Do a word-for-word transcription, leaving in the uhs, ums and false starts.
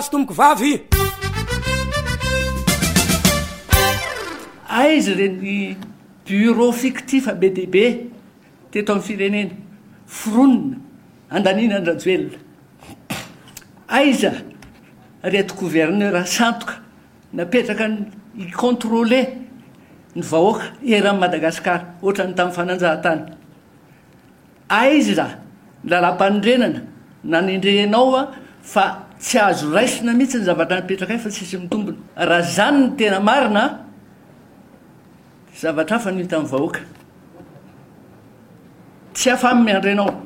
tomoko vavy aizy reny bureau fictif be deaibe teto amin'ny firenena foronina andanina andrajoelona aiza reto gouverneur santoka napetraka icontrôler ny vahoaka eran'ny Madagasikara ohatrany tamin'ny fananjahantany aiza lalam-panondrenana nanendrehanao a fa tsy azo raisina mihitsy ny zavatra napetraka fa tsisy mitombona raha zany ny tena marina zavatra hafa no hita amin'ny vahoaka tsy afamy miandrenao